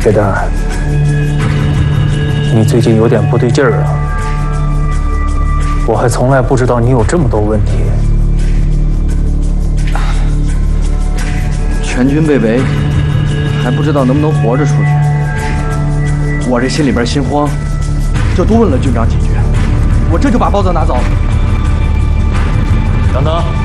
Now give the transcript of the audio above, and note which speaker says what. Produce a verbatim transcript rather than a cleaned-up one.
Speaker 1: 铁蛋，你最近有点不对劲儿啊！我还从来不知道你有这么多问题。
Speaker 2: 全军被围，还不知道能不能活着出去。我这心里边心慌，就多问了军长几句。我这就把包子拿走。
Speaker 1: 等等。